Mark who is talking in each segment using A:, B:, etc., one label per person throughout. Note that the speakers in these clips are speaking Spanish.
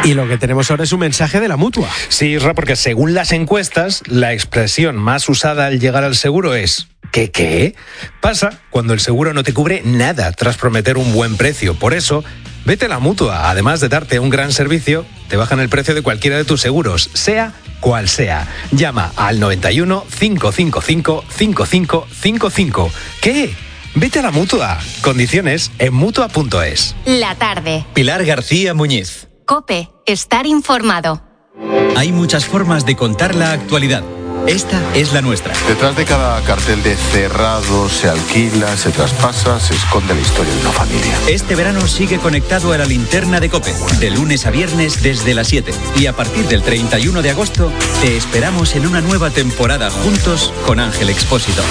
A: Y lo que tenemos ahora es un mensaje de la Mutua.
B: Sí, Isra, porque según las encuestas, la expresión más usada al llegar al seguro es ¿qué? Pasa cuando el seguro no te cubre nada tras prometer un buen precio. Por eso, vete a la Mutua. Además de darte un gran servicio, te bajan el precio de cualquiera de tus seguros, sea cual sea. Llama al 91 555 5555. ¿Qué? Vete a la Mutua. Condiciones en Mutua.es.
C: La tarde.
D: Pilar García Muñiz.
C: COPE. Estar informado.
D: Hay muchas formas de contar la actualidad. Esta es la nuestra.
E: Detrás de cada cartel de cerrado, se alquila, se traspasa, se esconde la historia de una familia.
D: Este verano sigue conectado a la linterna de COPE, de lunes a viernes desde las 7. Y a partir del 31 de agosto, te esperamos en una nueva temporada juntos con Ángel Expósito.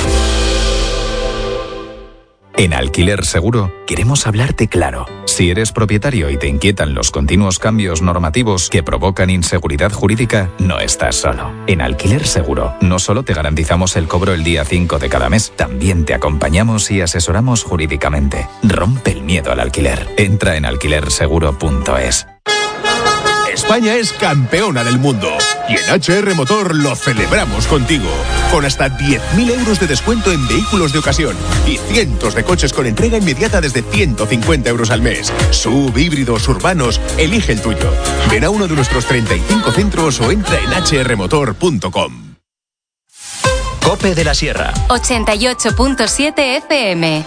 F: En Alquiler Seguro queremos hablarte claro. Si eres propietario y te inquietan los continuos cambios normativos que provocan inseguridad jurídica, no estás solo. En Alquiler Seguro no solo te garantizamos el cobro el día 5 de cada mes, también te acompañamos y asesoramos jurídicamente. Rompe el miedo al alquiler. Entra en alquilerseguro.es.
G: España es campeona del mundo y en HR Motor lo celebramos contigo. Con hasta 10.000 euros de descuento en vehículos de ocasión y cientos de coches con entrega inmediata desde 150 euros al mes. SUV, híbridos, urbanos, elige el tuyo. Ven a uno de nuestros 35 centros o entra en hrmotor.com.
D: COPE de la Sierra.
C: 88.7 FM.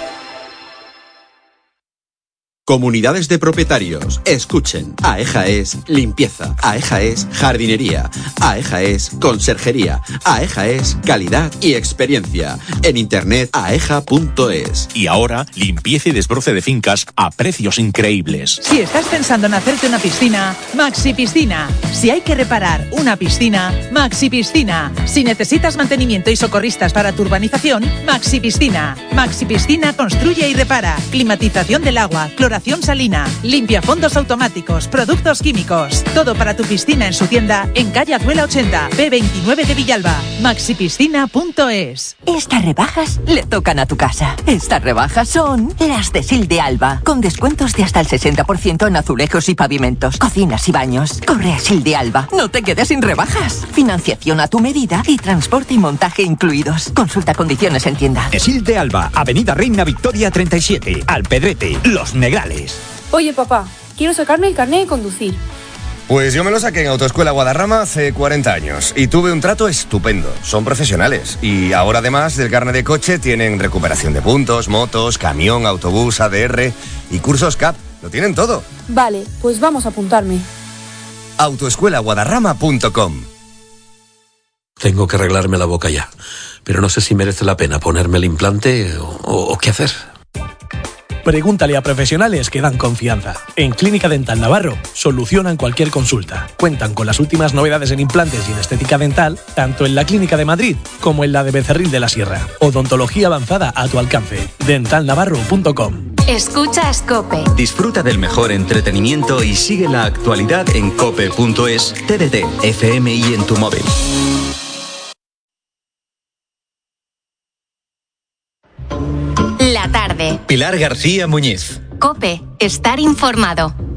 H: Comunidades de propietarios, escuchen. AEJA es limpieza, AEJA es jardinería, AEJA es conserjería, AEJA es calidad y experiencia. En internet aeja.es.
I: Y ahora, limpieza y desbroce de fincas a precios increíbles.
J: Si estás pensando en hacerte una piscina, Maxi Piscina. Si hay que reparar una piscina, Maxi Piscina. Si necesitas mantenimiento y socorristas para tu urbanización, Maxi Piscina. Maxi Piscina construye y repara. Climatización del agua, cloración salina, limpia fondos automáticos, productos químicos. Todo para tu piscina en su tienda en calle Azuela 80, P29 de Villalba. Maxipiscina.es.
K: Estas rebajas le tocan a tu casa. Estas rebajas son las de Sil de Alba, con descuentos de hasta el 60% en azulejos y pavimentos, cocinas y baños. Corre a Sil de Alba, no te quedes sin rebajas. Financiación a tu medida y transporte y montaje incluidos. Consulta condiciones en tienda.
L: Sil de Alba, Avenida Reina Victoria 37, Alpedrete, Los Negrales.
M: Oye, papá, quiero sacarme el carnet de conducir.
N: Pues yo me lo saqué en Autoescuela Guadarrama hace 40 años y tuve un trato estupendo. Son profesionales y ahora, además del carnet de coche, tienen recuperación de puntos, motos, camión, autobús, ADR y cursos CAP. Lo tienen todo.
M: Vale, pues vamos a apuntarme.
N: Autoescuelaguadarrama.com.
O: Tengo que arreglarme la boca ya, pero no sé si merece la pena ponerme el implante o qué hacer.
P: Pregúntale a profesionales que dan confianza. En Clínica Dental Navarro solucionan cualquier consulta. Cuentan con las últimas novedades en implantes y en estética dental, tanto en la Clínica de Madrid como en la de Becerril de la Sierra. Odontología avanzada a tu alcance. dentalnavarro.com.
C: Escuchas COPE.
D: Disfruta del mejor entretenimiento y sigue la actualidad en cope.es, TDT, FM y en tu móvil.
C: La tarde.
D: Pilar García Muñiz.
C: COPE. Estar informado.